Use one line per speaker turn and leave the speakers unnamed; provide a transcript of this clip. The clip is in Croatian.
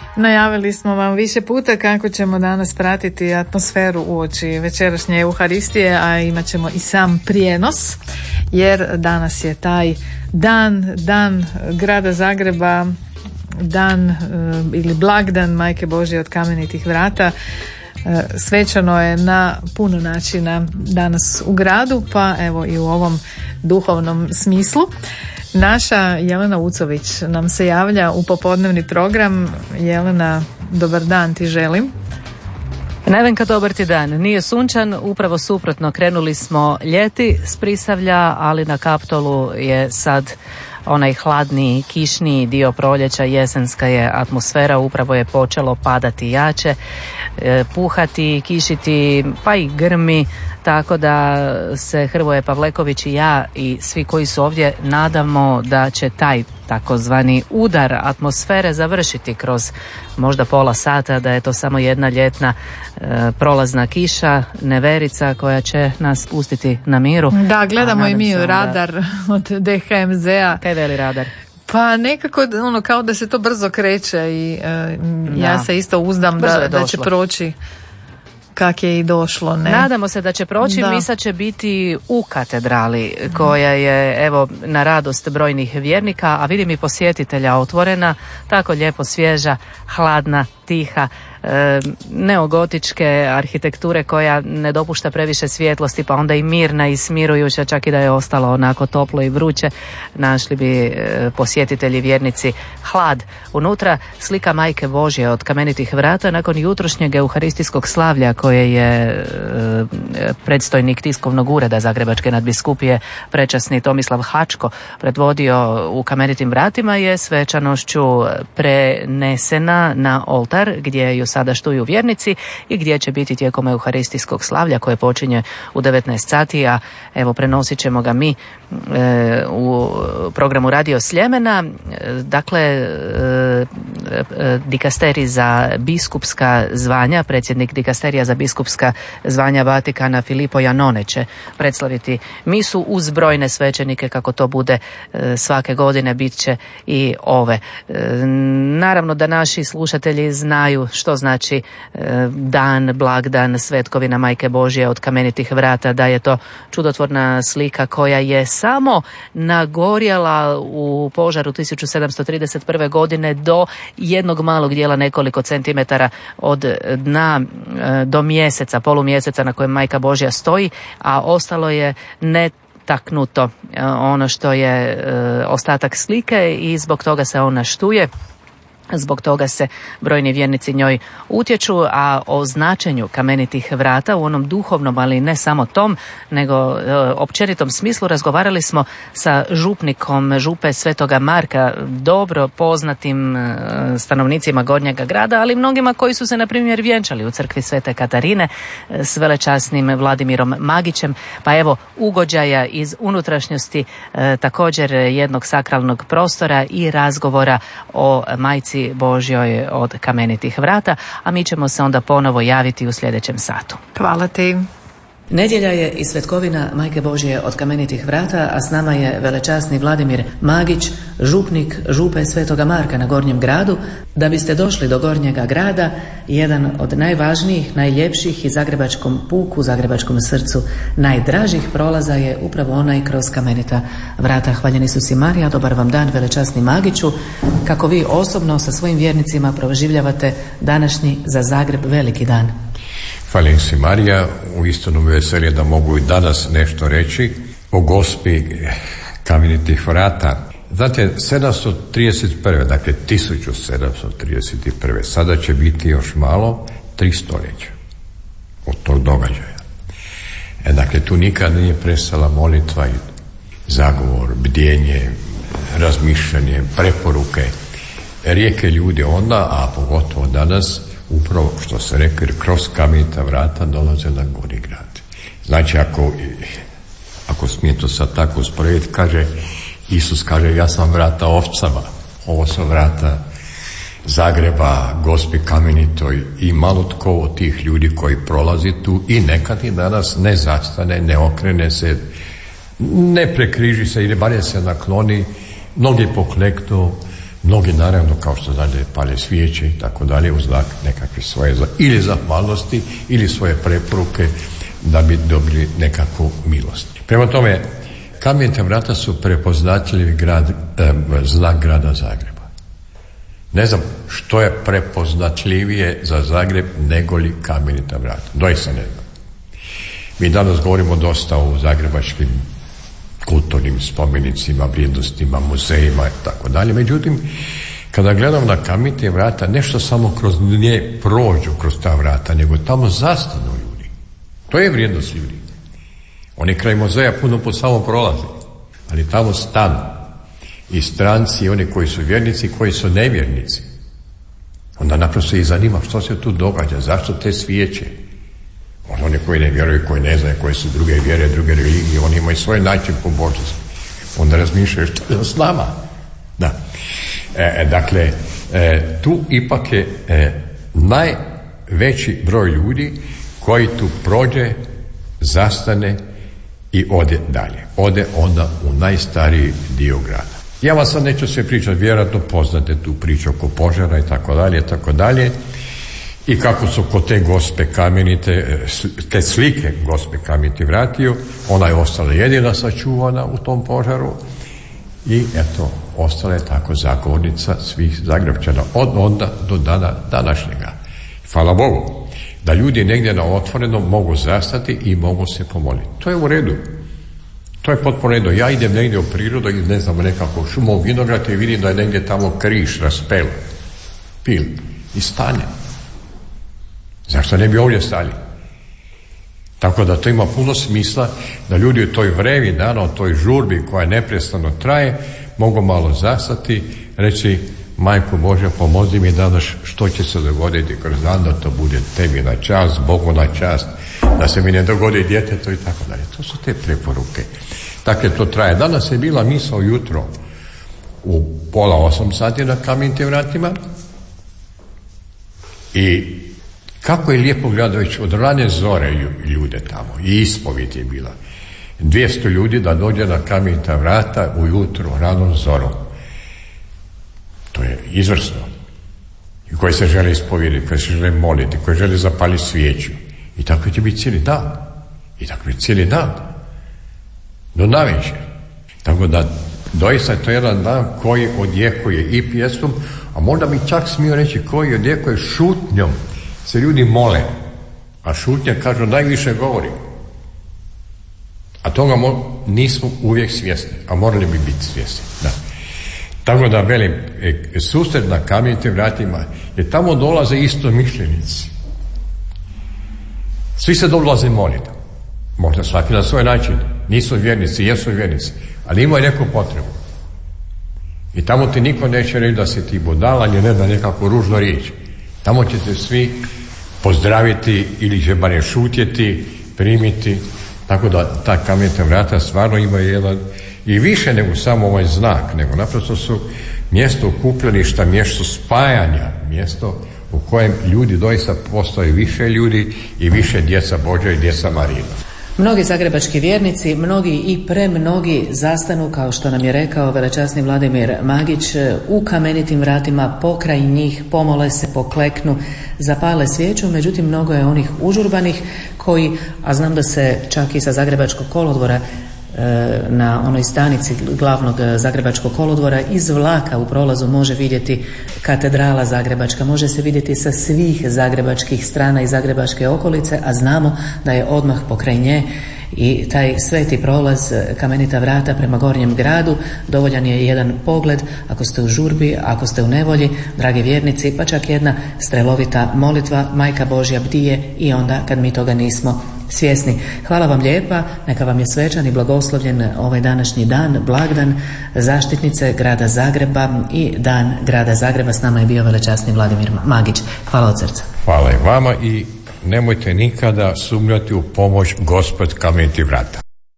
Najavili smo vam više puta kako ćemo danas pratiti atmosferu uoči večerašnje Euharistije, a imat ćemo i sam prijenos, jer danas je taj dan grada Zagreba, dan ili blagdan Majke Božje od Kamenitih vrata. Svečano je na puno načina danas u gradu, pa evo i u ovom duhovnom smislu. Naša Jelena Ucović nam se javlja u popodnevni program. Jelena, dobar dan ti želim.
Nevenka, dobar ti dan. Nije sunčan, upravo suprotno, krenuli smo ljeti s Prisavlja, ali na Kaptolu je sad onaj hladniji, kišniji dio proljeća, jesenska je atmosfera, upravo je počelo padati jače, puhati, kišiti, pa i grmi, tako da se Hrvoje Pavleković i ja i svi koji su ovdje nadamo da će taj takozvani udar atmosfere završiti kroz možda pola sata, da je to samo jedna ljetna prolazna kiša, neverica koja će nas pustiti na miru. Da,
gledamo i mi radar od DHMZ-a.
Kaj veli radar?
Pa nekako kao da se to brzo kreće i ja se isto uzdam da će proći kak je i došlo. Ne?
Nadamo se da će proći. Misa će biti u katedrali koja je evo na radost brojnih vjernika, a vidim i posjetitelja otvorena, tako lijepo svježa, hladna, tiha, neogotičke arhitekture koja ne dopušta previše svjetlosti, pa onda i mirna i smirujuća, čak i da je ostalo onako toplo i vruće, našli bi posjetitelji vjernici hlad. Unutra slika Majke Božje od Kamenitih vrata nakon jutrošnjeg euharistijskog slavlja koje je predstojnik tiskovnog ureda Zagrebačke nadbiskupije prečasni Tomislav Hačko predvodio u Kamenitim vratima, je svečanošću prenesena na oltar gdje ju sada štuju vjernici i gdje će biti tijekom euharistijskog slavlja koje počinje u 19 sati, a evo prenosit ćemo ga mi u programu Radio Sljemena. Dakle, dikasterij za biskupska zvanja, predsjednik dikasterija za biskupska zvanja Vatikana Filipo Janone će predstaviti misu uz brojne svećenike, kako to bude svake godine, bit će i ove. Naravno da naši slušatelji znaju što znači dan, blagdan, svetkovina Majke Božje od Kamenitih vrata, da je to čudotvorna slika koja je samo nagorjela u požaru 1731. godine do jednog malog dijela nekoliko centimetara od dna do mjeseca, polumjeseca na kojem Majka Božja stoji, a ostalo je netaknuto ono što je ostatak slike i zbog toga se ona štuje. Zbog toga se brojni vjernici njoj utječu, a o značenju Kamenitih vrata u onom duhovnom, ali ne samo tom, nego općenitom smislu razgovarali smo sa župnikom župe Svetoga Marka, dobro poznatim stanovnicima Gornjega grada, ali mnogima koji su se na primjer vjenčali u crkvi Svete Katarine s velečasnim Vladimirom Magićem, pa evo ugođaja iz unutrašnjosti također jednog sakralnog prostora i razgovora o Majci Božjoj od Kamenitih vrata, a mi ćemo se onda ponovo javiti u sljedećem satu.
Hvala ti.
Nedjelja je i svetkovina Majke Božje od Kamenitih vrata, a s nama je velečasni Vladimir Magić, župnik župe Svetoga Marka na Gornjem gradu. Da biste došli do Gornjega grada, jedan od najvažnijih, najljepših i zagrebačkom puku, zagrebačkom srcu najdražih prolaza je upravo onaj kroz Kamenita vrata. Hvaljeni su si Marija, dobar vam dan velečasni Magiću. Kako vi osobno sa svojim vjernicima proživljavate današnji za Zagreb veliki dan?
Hvala si Marija, uistinu me veselje da mogu i danas nešto reći o Gospi Kamenitih vrata. Znate, 731. dakle 1731. sada će biti još malo 3 stoljeća od tog događaja. Dakle, tu nikad nije prestala molitva i zagovor, bdjenje, razmišljanje, preporuke. Rijeke ljudi onda, a pogotovo danas, upravo što se rekao, kroz Kamenita vrata dolaze na Gornji grad. Znači, ako smije to sad tako usporediti, kaže Isus, kaže, ja sam vrata ovcama, ovo su vrata Zagreba, Gospi Kamenitoj, i malo tko od tih ljudi koji prolazi tu i nekad i danas ne zastane, ne okrene se, ne prekriži se ili barem se nakloni, mnogi pokleknu, Mnogi naravno, kao što znate, pale svijeće i tako dalje u znak nekakve svoje ili zahvalnosti ili svoje preporuke da bi dobili nekakvu milost. Prema tome, Kamenita vrata su prepoznatljivi znak grada Zagreba. Ne znam što je prepoznatljivije za Zagreb nego li Kamenita vrata. Doista ne znam. Mi danas govorimo dosta o zagrebačkim kulturnim spomenicima, vrijednostima, muzejima i tako dalje. Međutim, kada gledam na Kamenite vrata, nešto samo kroz nje prođu kroz ta vrata, nego tamo zastanu ljudi. To je vrijednost ljudi. Oni kraj muzeja puno po samo prolaze, ali tamo stanu. I stranci, i oni koji su vjernici, i koji su nevjernici. Onda naprosto ih zanima što se tu događa, zašto te svijeće. Oni koji ne vjeruju, koji ne znaju, koji su druge vjere, druge religije, oni imaju svoj način pobožnosti. Onda razmišljaju što je s nama. Da. Dakle, tu ipak je najveći broj ljudi koji tu prođe, zastane i ode dalje. Ode onda u najstariji dio grada. Ja vam sad neću sve pričati, vjerojatno poznate tu priču oko požara i tako dalje, i tako dalje. I kako su kod te Gospe Kamenite, te slike Gospe Kamenite vratio, ona je ostala jedina sačuvana u tom požaru i eto, ostala je tako zagovornica svih Zagrepčana od onda do dana današnjega. Hvala Bogu da ljudi negdje na otvorenom mogu zastati i mogu se pomoliti. To je u redu. To je potpuno redu. Ja idem negdje u prirodu i ne znam, nekako šumo u vinograd i vidim da je negdje tamo križ raspel, pil i stane. Zašto ne bi ovdje stali? Tako da to ima puno smisla da ljudi u toj vrevi dana, u toj žurbi koja neprestano traje, mogu malo zastati, reći Majko Božja, pomozi mi danas što će se dogoditi kroz dan, da to bude tebi na čast, Bogu na čast, da se mi ne dogodi djetetu i tako dalje. To su te preporuke. Dakle, to traje. Danas je bila misa ujutro u 7:30 sati na Kamenitim vratima i kako je lijepo gledati od rane zore ljude tamo. I ispovijed je bila. 200 ljudi da dođe na Kamenita vrata ujutro, ranom zorom. To je izvrsno. I koji se žele ispovijediti, koji se žele moliti, koji žele zapaliti svijeću. I tako će biti cijeli dan. I tako je cijeli dan. Do navečer. Tako da doista je to jedan dan koji odjekuje i pjesmom, a možda bi čak smio reći koji odjekuje šutnjom. Se ljudi mole, a šutnja, kažu, najviše govori. A toga nismo uvijek svjesni, a morali bi biti svjesni. Da. Tako da, velim, susret na Kamenitim vratima, jer tamo dolaze istomišljenici. Svi se dolaze moliti. Možda svaki na svoj način. Nisu vjernici, jesu vjernici, ali imaju neku potrebu. I tamo ti niko neće reći da si ti budala, ili ne da nekako ružno riječ. Tamo ćete svi pozdraviti ili će barem šutjeti, primiti. Tako da ta Kamenita vrata stvarno ima jedan i više nego samo ovaj znak, nego naprosto su mjesto okupljeništa, mjesto spajanja, mjesto u kojem ljudi doista postoje više ljudi i više djeca Božja i djeca Marina.
Mnogi zagrebački vjernici, mnogi i premnogi zastanu, kao što nam je rekao velečasni Vladimir Magić, u Kamenitim vratima, pokraj njih, pomole se, pokleknu, zapale svijeću. Međutim, mnogo je onih užurbanih koji, a znam da se čak i sa Zagrebačkog kolodvora, na onoj stanici glavnog Zagrebačkog kolodvora, iz vlaka u prolazu može vidjeti katedrala Zagrebačka, može se vidjeti sa svih zagrebačkih strana i zagrebačke okolice, a znamo da je odmah pokraj nje i taj sveti prolaz Kamenita vrata prema Gornjem gradu. Dovoljan je jedan pogled ako ste u žurbi, ako ste u nevolji, dragi vjernici, pa čak jedna strelovita molitva, Majka Božja bdije i onda kad mi toga nismo svjesni. Hvala vam lijepa, neka vam je svečan i blagoslovljen ovaj današnji dan, blagdan zaštitnice grada Zagreba i dan grada Zagreba. S nama je bio velečasni Vladimir Magić. Hvala od srca.
Hvala i vama i nemojte nikada sumnjati u pomoć Gospod Kamenitih vrata.